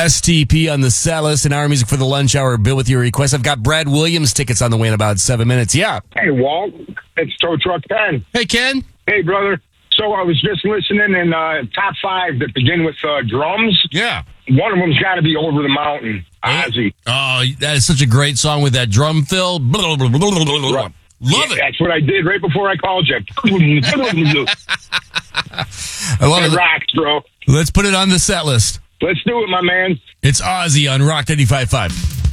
STP on the set list and our music for the lunch hour. Bill with your request. I've got Brad Williams tickets on the way in about 7 minutes. Yeah. Hey, Walt. It's Tow Truck Ken. Hey, Ken. Hey, brother. So I was just listening in top 5 that begin with drums. Yeah. One of them's got to be Over the Mountain, Ozzy. Oh, that is such a great song with that drum fill. Love it. That's what I did right before I called you. I love It it. rocks, bro. Let's put it on the set list. Let's do it, my man. It's Ozzy on Rock 95.5.